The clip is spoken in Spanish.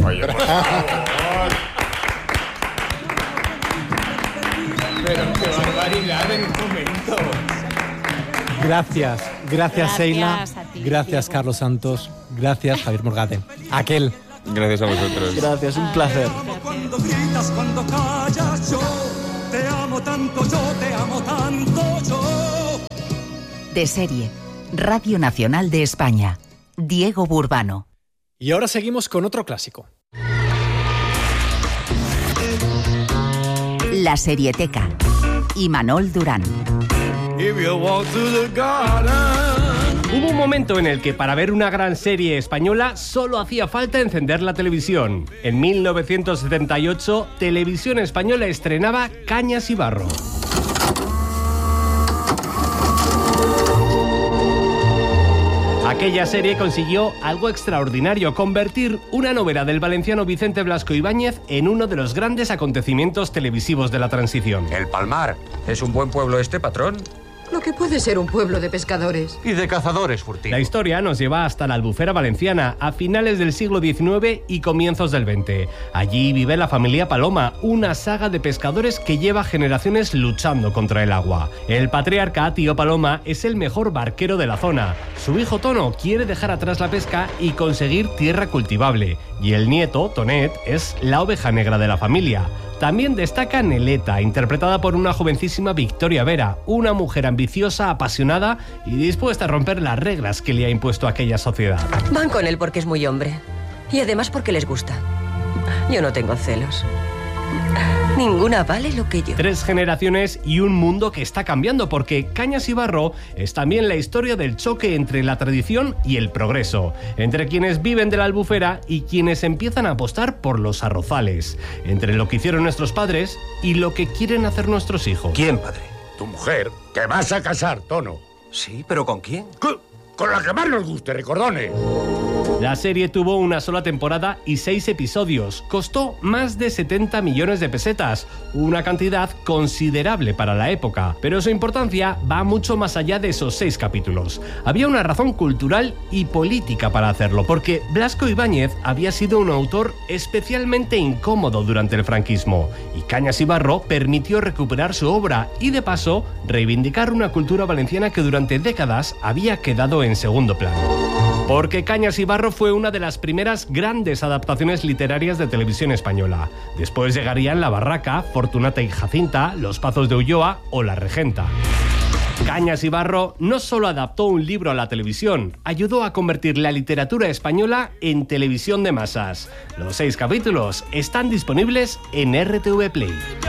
Oye, por favor. Pero qué barbaridad en un momento. Gracias Seila, gracias Carlos Santos, gracias Javier Morgade. Aquel. Gracias a vosotros. Gracias, un placer. Cuando gritas, cuando callas, yo te amo tanto, yo. De serie, Radio Nacional de España, Diego Burbano. Y ahora seguimos con otro clásico. La Serieteca, Imanol Durán. Hubo un momento en el que para ver una gran serie española solo hacía falta encender la televisión. En 1978, Televisión Española estrenaba Cañas y Barro. Aquella serie consiguió algo extraordinario, convertir una novela del valenciano Vicente Blasco Ibáñez en uno de los grandes acontecimientos televisivos de la transición. El Palmar. ¿Es un buen pueblo este, patrón? Lo que puede ser un pueblo de pescadores. Y de cazadores furtivos. La historia nos lleva hasta la Albufera valenciana, a finales del siglo XIX y comienzos del XX. Allí vive la familia Paloma, una saga de pescadores que lleva generaciones luchando contra el agua. El patriarca, tío Paloma, es el mejor barquero de la zona. Su hijo Tono quiere dejar atrás la pesca y conseguir tierra cultivable. Y el nieto, Tonet, es la oveja negra de la familia. También destaca Neleta, interpretada por una jovencísima Victoria Vera, una mujer ambiciosa, apasionada y dispuesta a romper las reglas que le ha impuesto aquella sociedad. Van con él porque es muy hombre. Y además porque les gusta. Yo no tengo celos. Ninguna vale lo que yo. 3 generaciones y un mundo que está cambiando, porque Cañas y Barro es también la historia del choque entre la tradición y el progreso, entre quienes viven de la albufera y quienes empiezan a apostar por los arrozales, entre lo que hicieron nuestros padres y lo que quieren hacer nuestros hijos. ¿Quién, padre? Tu mujer. Te vas a casar, Tono. Sí, ¿pero con quién? Con la que más nos guste, recordones. La serie tuvo una sola temporada y 6 episodios. Costó más de 70 millones de pesetas, una cantidad considerable para la época. Pero su importancia va mucho más allá de esos 6 capítulos. Había una razón cultural y política para hacerlo, porque Blasco Ibáñez había sido un autor especialmente incómodo durante el franquismo, y Cañas y Barro permitió recuperar su obra y, de paso, reivindicar una cultura valenciana que durante décadas había quedado en segundo plano. Porque Cañas y Barro fue una de las primeras grandes adaptaciones literarias de televisión española. Después llegarían La Barraca, Fortunata y Jacinta, Los Pazos de Ulloa o La Regenta. Cañas y Barro no solo adaptó un libro a la televisión, ayudó a convertir la literatura española en televisión de masas. Los 6 capítulos están disponibles en RTV Play.